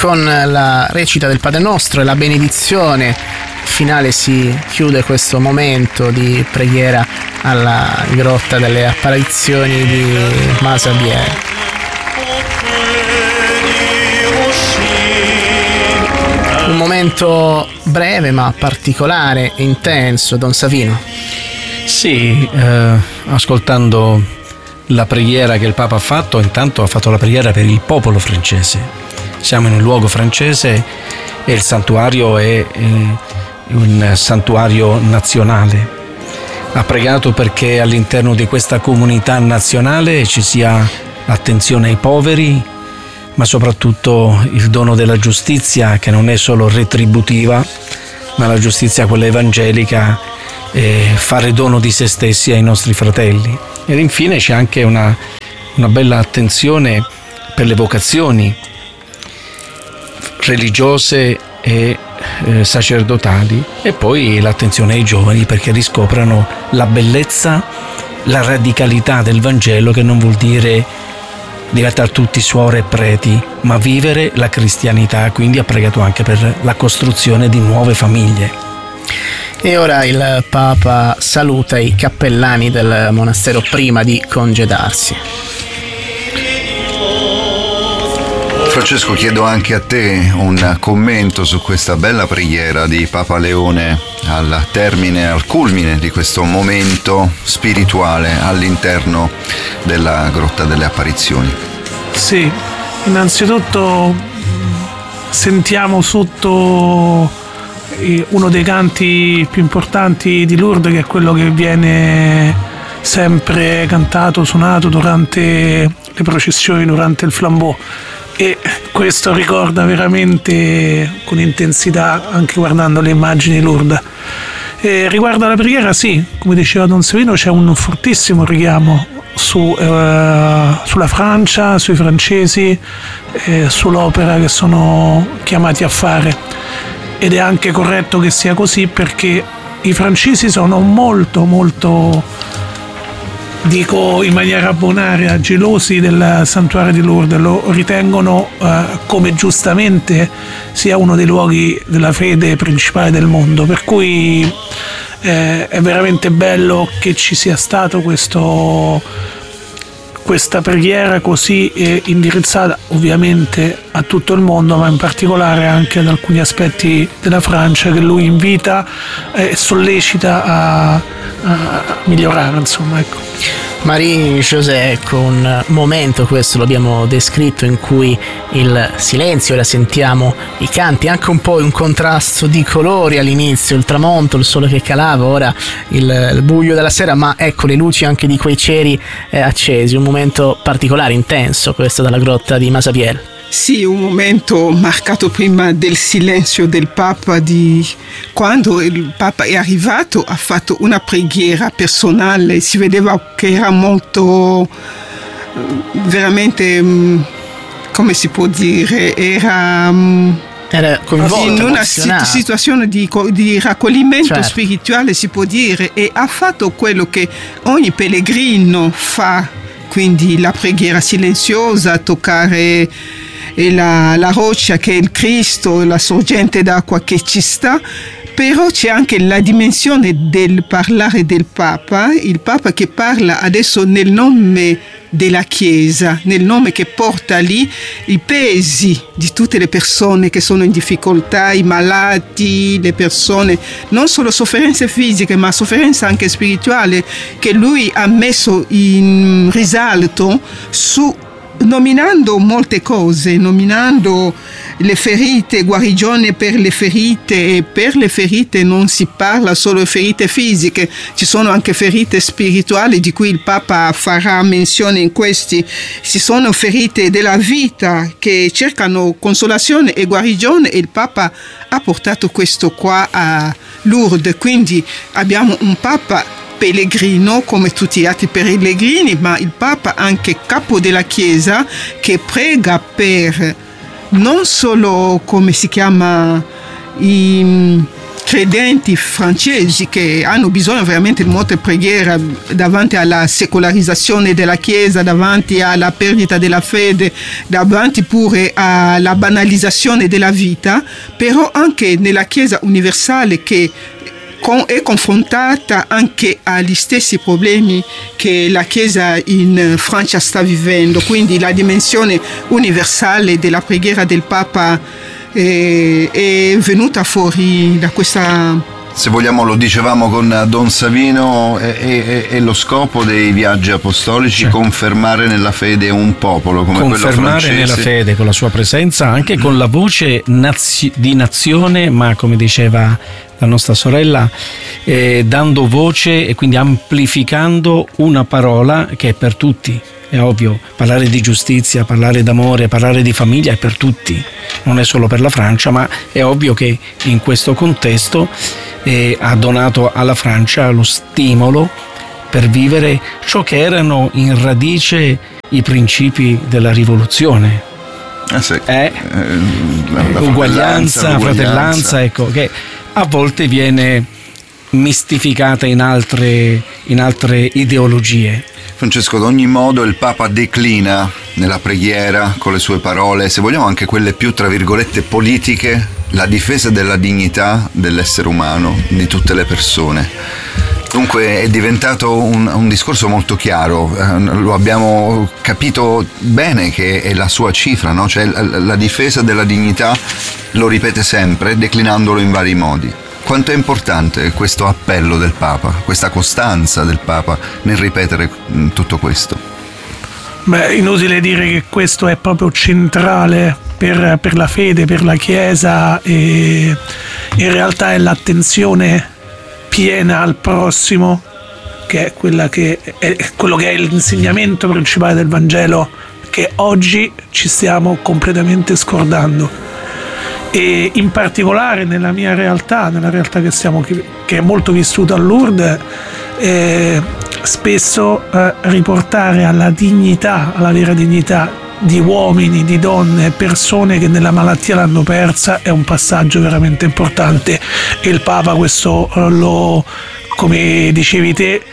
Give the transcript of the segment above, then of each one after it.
con la recita del Padre Nostro e la benedizione finale si chiude questo momento di preghiera alla grotta delle apparizioni di Masabiel. Un momento breve ma particolare e intenso, Don Savino. Sì, ascoltando la preghiera che il Papa ha fatto, intanto ha fatto la preghiera per il popolo francese. Siamo in un luogo francese e il santuario è un santuario nazionale. Ha pregato perché all'interno di questa comunità nazionale ci sia attenzione ai poveri, ma soprattutto il dono della giustizia, che non è solo retributiva, ma la giustizia quella evangelica, fare dono di se stessi ai nostri fratelli. Ed infine c'è anche una bella attenzione per le vocazioni religiose e sacerdotali, e poi l'attenzione ai giovani perché riscoprano la bellezza, la radicalità del Vangelo, che non vuol dire diventare tutti suore e preti, ma vivere la cristianità. Quindi ha pregato anche per la costruzione di nuove famiglie. E ora il Papa saluta i cappellani del monastero prima di congedarsi. Francesco, chiedo anche a te un commento su questa bella preghiera di Papa Leone al culmine di questo momento spirituale all'interno della Grotta delle Apparizioni. Sì, innanzitutto sentiamo sotto uno dei canti più importanti di Lourdes, che è quello che viene sempre cantato, suonato durante le processioni, durante il flambeau, e questo ricorda veramente con intensità anche guardando le immagini di Lourdes. Riguardo alla preghiera, sì, come diceva Don Savino, c'è un fortissimo richiamo sulla Francia, sui francesi, sull'opera che sono chiamati a fare. Ed è anche corretto che sia così, perché i francesi sono molto, dico in maniera bonaria, gelosi del santuario di Lourdes. Lo ritengono, come giustamente, sia uno dei luoghi della fede principale del mondo. Per cui è veramente bello che ci sia stato questa preghiera così indirizzata ovviamente a tutto il mondo, ma in particolare anche ad alcuni aspetti della Francia che lui invita e sollecita a migliorare, insomma, ecco. Marie-José, ecco, un momento, questo lo abbiamo descritto, in cui il silenzio, ora sentiamo i canti, anche un po' un contrasto di colori all'inizio, il tramonto, il sole che calava, ora il buio della sera, ma ecco le luci anche di quei ceri accesi, un momento particolare, intenso, questo dalla grotta di Masabiel. Sì, un momento marcato prima del silenzio del Papa, quando il Papa è arrivato ha fatto una preghiera personale, si vedeva che era molto, veramente, come si può dire, era coinvolto, in una situazione di raccoglimento, certo, spirituale, si può dire, e ha fatto quello che ogni pellegrino fa, quindi la preghiera silenziosa, toccare la roccia che è il Cristo, la sorgente d'acqua che ci sta. Però c'è anche la dimensione del parlare del Papa, il Papa che parla adesso nel nome della Chiesa, nel nome che porta lì i pesi di tutte le persone che sono in difficoltà, i malati, le persone, non solo sofferenze fisiche ma sofferenza anche spirituale, che lui ha messo in risalto nominando molte cose, nominando le ferite, guarigione per le ferite, e per le ferite non si parla solo di ferite fisiche, ci sono anche ferite spirituali di cui il Papa farà menzione in questi. Ci sono ferite della vita che cercano consolazione e guarigione, e il Papa ha portato questo qua a Lourdes. Quindi abbiamo un Papa pellegrino come tutti gli altri pellegrini, ma il Papa anche capo della Chiesa, che prega per non solo, come si chiama, credenti francesi che hanno bisogno veramente di molta preghiera davanti alla secolarizzazione della Chiesa, davanti alla perdita della fede, davanti pure alla banalizzazione della vita, però anche nella Chiesa universale che è confrontata anche agli stessi problemi che la Chiesa in Francia sta vivendo, quindi la dimensione universale della preghiera del Papa è venuta fuori da questa... Se vogliamo, lo dicevamo con Don Savino, è lo scopo dei viaggi apostolici, certo, confermare nella fede un popolo come quello francese. Confermare nella fede con la sua presenza, anche con la voce di nazione, ma come diceva la nostra sorella, dando voce e quindi amplificando una parola che è per tutti. È ovvio, parlare di giustizia, parlare d'amore, parlare di famiglia è per tutti, non è solo per la Francia, ma è ovvio che in questo contesto ha donato alla Francia lo stimolo per vivere ciò che erano in radice i principi della rivoluzione. Sì. Uguaglianza, fratellanza, ecco, che a volte viene mistificata in altre ideologie. Francesco, ad ogni modo il Papa declina nella preghiera con le sue parole, se vogliamo anche quelle più tra virgolette politiche, la difesa della dignità dell'essere umano, di tutte le persone. Dunque è diventato un discorso molto chiaro, lo abbiamo capito bene che è la sua cifra, no? Cioè la difesa della dignità, lo ripete sempre, declinandolo in vari modi. Quanto è importante questo appello del Papa, questa costanza del Papa nel ripetere tutto questo? Beh, inutile dire che questo è proprio centrale per la fede, per la Chiesa, e in realtà è l'attenzione piena al prossimo, che è quello che è l'insegnamento principale del Vangelo, che oggi ci stiamo completamente scordando. E in particolare nella mia realtà, nella realtà che è molto vissuta a Lourdes, spesso riportare alla dignità, alla vera dignità di uomini, di donne, persone che nella malattia l'hanno persa, è un passaggio veramente importante, e il Papa questo come dicevi te,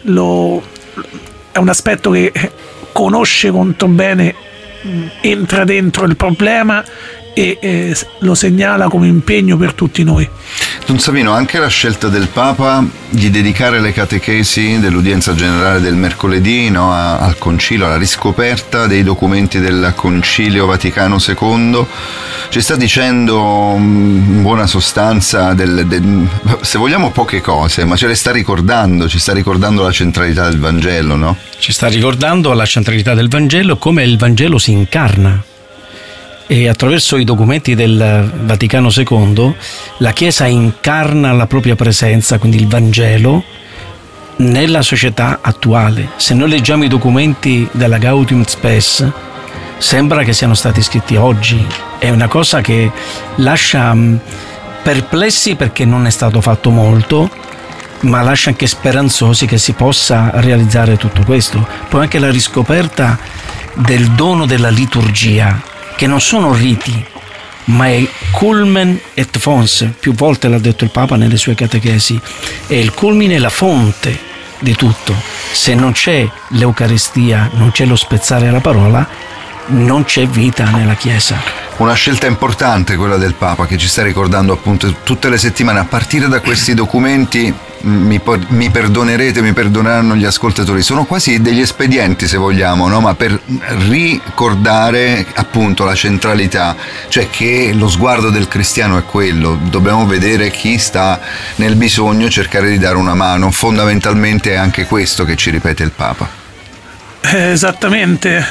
è un aspetto che conosce molto bene, entra dentro il problema e lo segnala come impegno per tutti noi. Don Savino, anche la scelta del Papa di dedicare le catechesi dell'udienza generale del mercoledì, no, al Concilio, alla riscoperta dei documenti del Concilio Vaticano II, ci sta dicendo in buona sostanza se vogliamo poche cose, ma ci sta ricordando la centralità del Vangelo, no? Ci sta ricordando la centralità del Vangelo, come il Vangelo si incarna. E attraverso i documenti del Vaticano II la Chiesa incarna la propria presenza, quindi il Vangelo, nella società attuale. Se noi leggiamo i documenti della Gaudium et Spes, sembra che siano stati scritti oggi. È una cosa che lascia perplessi perché non è stato fatto molto, ma lascia anche speranzosi che si possa realizzare tutto questo. Poi anche la riscoperta del dono della liturgia, che non sono riti, ma è culmen et fons, più volte l'ha detto il Papa nelle sue catechesi, è il culmine e la fonte di tutto. Se non c'è l'Eucaristia, non c'è lo spezzare la parola, non c'è vita nella Chiesa. Una scelta importante quella del Papa, che ci sta ricordando appunto tutte le settimane, a partire da questi documenti. Mi perdoneranno gli ascoltatori, sono quasi degli espedienti, se vogliamo, no? Ma per ricordare appunto la centralità, cioè che lo sguardo del cristiano è quello, dobbiamo vedere chi sta nel bisogno, cercare di dare una mano. Fondamentalmente è anche questo che ci ripete il Papa. Esattamente,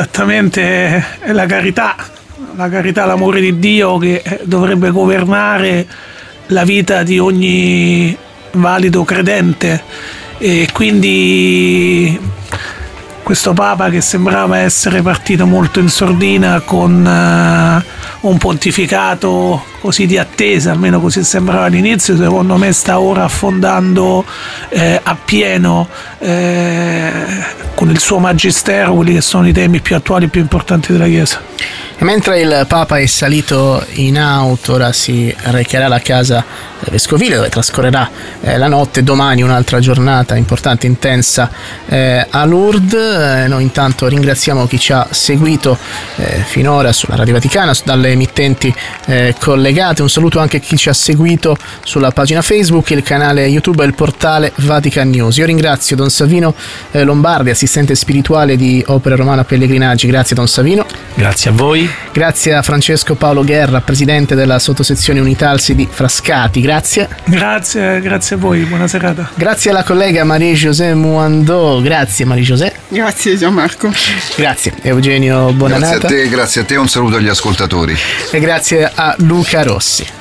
è la carità, l'amore di Dio che dovrebbe governare la vita di ogni valido credente, e quindi questo Papa, che sembrava essere partito molto in sordina con un pontificato così di attesa, almeno così sembrava all'inizio, secondo me sta ora affondando appieno con il suo magistero quelli che sono i temi più attuali e più importanti della Chiesa. E mentre il Papa è salito in auto, ora si recherà alla casa vescovile, dove trascorrerà la notte. Domani un'altra giornata importante, intensa a Lourdes. Noi intanto ringraziamo chi ci ha seguito finora sulla Radio Vaticana, dalle emittenti collegate. Un saluto anche a chi ci ha seguito sulla pagina Facebook, il canale YouTube e il portale Vatican News. Io ringrazio Don Savino Lombardi, assistente spirituale di Opera Romana Pellegrinaggi. Grazie Don Savino. Grazie a voi. Grazie a Francesco Paolo Guerra, presidente della sottosezione Unitalsi di Frascati. Grazie a voi, buona serata. Grazie alla collega Marie-José Muandò. Grazie Marie-José. Grazie Gianmarco. Grazie Eugenio Bonanata. Grazie a te, un saluto agli ascoltatori. E grazie a Luca Rossi.